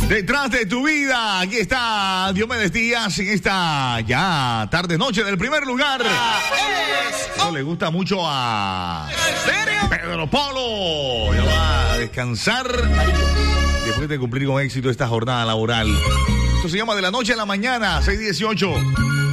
Detrás de tu vida, aquí está Diomedes Díaz en esta ya tarde noche del primer lugar. Eso le gusta mucho a Pedro Polo. Ya va a descansar después de cumplir con éxito esta jornada laboral. Esto se llama De la Noche a la Mañana, 6:18.